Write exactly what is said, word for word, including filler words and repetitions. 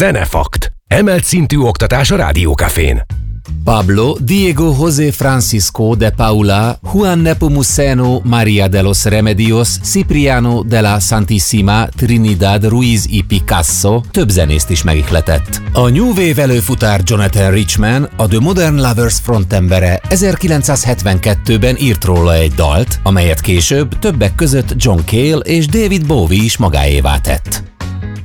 Zenefakt. Emelt szintű oktatás a Rádió Cafén. Pablo Diego José Francisco de Paula Juan Nepomuceno María de los Remedios Cipriano de la Santísima Trinidad Ruiz y Picasso több zenészt is megihletett. A New Wave előfutár Jonathan Richman, a The Modern Lovers frontembere ezerkilencszázhetvenkettőben írt róla egy dalt, amelyet később többek között John Cale és David Bowie is magáévá tett.